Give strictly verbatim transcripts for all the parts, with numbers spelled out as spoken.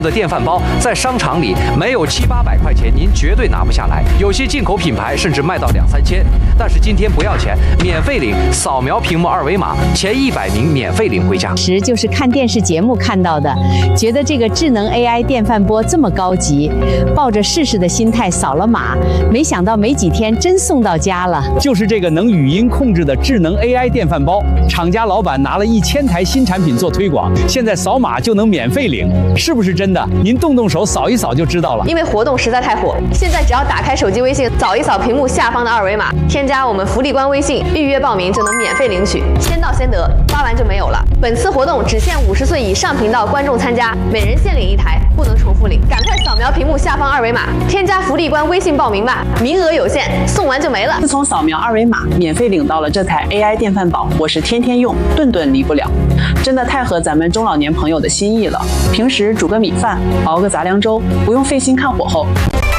的电饭煲在商场里没有七八百块钱，您绝对拿不下来。有些进口品牌甚至卖到两三千。但是今天不要钱，免费领，扫描屏幕二维码，前一百名免费领回家。 时就是看电视节目看到的，觉得这个智能 A I 电饭锅这么高级，抱着试试的心态扫了码，没想到没几天真送到家了。 就是这个能语音控制的智能 A I 电饭煲，厂家老板拿了一千台新产品做推广，现在扫码就能免费领，是不是真的？您动动手扫一扫就知道了。 因为活动实在太火，现在只要打开手机微信，扫一扫屏幕下方的二维码，添加我们福利官微信，预约报名就能免费领取，先到先得，发完就没有了。本次活动只限五十岁以上频道观众参加，每人限领一台，不能重复领。赶快扫描屏幕下方二维码，添加福利官微信报名吧，名额有限，送完就没了。 自从扫描二维码，免费领到了这台 A I 电饭煲，我是天天用，顿顿离不了，真的太合咱们中老年朋友的心意了。平时煮个米饭，熬个杂粮粥，不用费心看火候，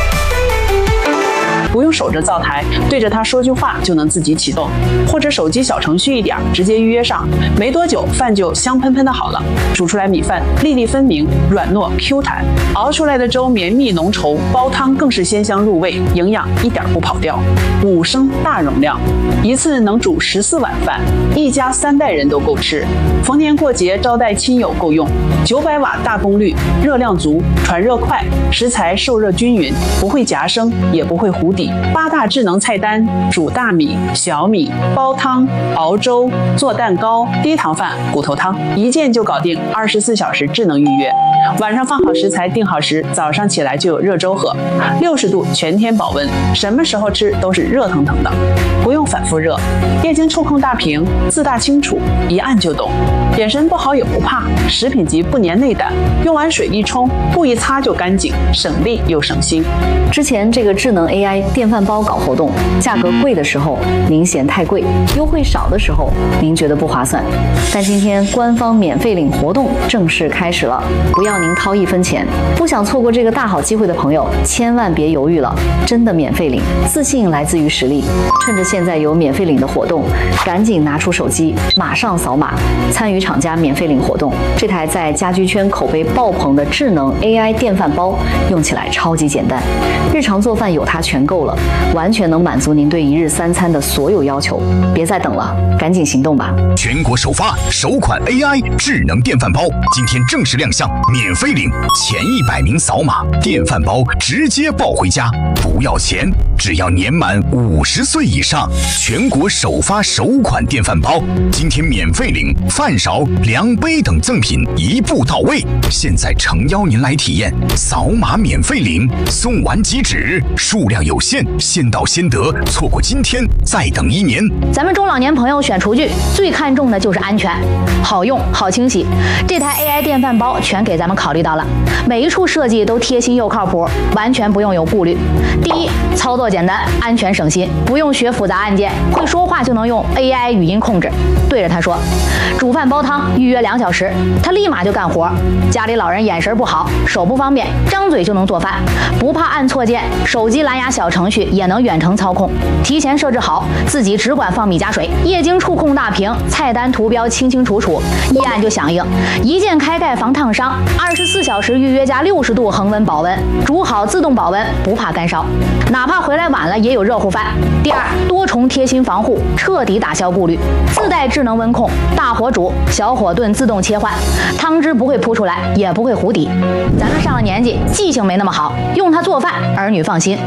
不用守着灶台，对着它说句话就能自己启动，或者手机小程序一点，直接预约上，没多久饭就香喷喷的好了。煮出来米饭粒粒分明，软糯 Q 弹，熬出来的粥绵密浓稠，煲汤更是鲜香入味，营养一点不跑掉。五升大容量，一次能煮十四碗饭，一家三代人都够吃。逢年过节招待亲友够用。九百瓦大功率，热量足，传热快，食材受热均匀，不会夹生，也不会糊底。八大智能菜单：煮大米、小米、煲汤、熬粥、做蛋糕、低糖饭、骨头汤，一键就搞定，二十四小时智能预约。晚上放好食材，定好时，早上起来就有热粥喝，六十度全天保温，什么时候吃都是热腾腾的，不用反复热。液晶触控大屏，字大清楚，一按就懂。眼神不好也不怕，食品级不粘内胆，用完水一冲，布一擦就干净，省力又省心。 之前这个智能 A I 电饭煲搞活动，价格贵的时候您嫌太贵，优惠少的时候您觉得不划算。但今天官方免费领活动正式开始了，不要您掏一分钱。不想错过这个大好机会的朋友，千万别犹豫了，真的免费领，自信来自于实力。趁着现在有免费领的活动，赶紧拿出手机，马上扫码参与厂家免费领活动。这台在家居圈口碑爆棚的智能 A I 电饭煲，用起来超级简单，日常做饭有它全够了，完全能满足您对一日三餐的所有要求。别再等了，赶紧行动吧！ 全国首发首款 A I 智能电饭煲，今天正式亮相，免费领，前一百名扫码，电饭煲直接抱回家，不要钱，只要年满五十岁以上。全国首发首款电饭煲，今天免费领，饭勺、量杯等赠品一步到位。现在诚邀您来体验，扫码免费领，送完即止，数量有限，先到先得，错过今天再等一年。 咱们中老年朋友选厨具最看重的就是安全，好用好清洗。这台 A I 电饭煲全给咱们考虑到了，每一处设计都贴心又靠谱，完全不用有顾虑。第一，操作简单，安全省心，不用学复杂按键，会说话就能用 A I 语音控制，对着它说煮饭煲汤预约两小时，它立马就干活。家里老人眼神不好，手不方便，张嘴就能做饭，不怕按错键，手机蓝牙小程序也能远程操控，提前设置好，自己只管放米加水，液晶触控大屏，菜单图标清清楚楚，一按就响应，一键开盖防烫伤，二十四小时预约加六十度恒温保温，煮好自动保温，不怕干烧，哪怕回来晚了也有热乎饭。第二，多重贴心防护，彻底打消顾虑，自带智能温控，大火煮，小火炖自动切换，汤汁不会扑出来，也不会糊底。咱们上了年纪，记性没那么好，用它做饭，儿女放心，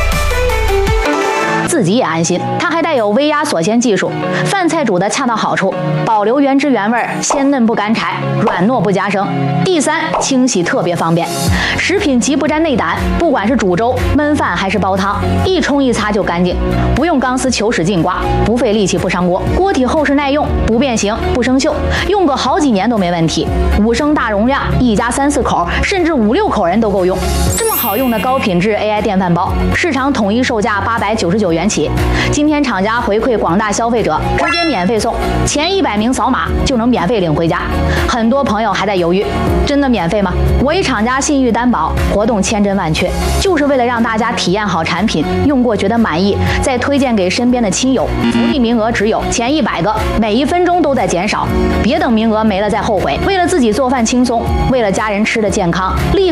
自己也安心。它还带有微压锁鲜技术，饭菜煮的恰到好处，保留原汁原味，鲜嫩不干柴，软糯不夹生。第三，清洗特别方便，食品级不沾内胆，不管是煮粥、焖饭还是煲汤，一冲一擦就干净，不用钢丝球使劲刮，不费力气不伤锅，锅体厚实耐用，不变形不生锈，用个好几年都没问题。五升大容量，一家三四口甚至五六口人都够用。这么好用的高品质 A I 电饭煲，市场统一售价八百九十九九元起。今天厂家回馈广大消费者，直接免费送，前一百名扫码就能免费领回家。很多朋友还在犹豫，真的免费吗？我以厂家信誉担保，活动千真万确，就是为了让大家体验好产品，用过觉得满意，再推荐给身边的亲友。福利名额只有前一百个，每一分钟都在减少，别等名额没了再后悔。为了自己做饭轻松，为了家人吃的健康，立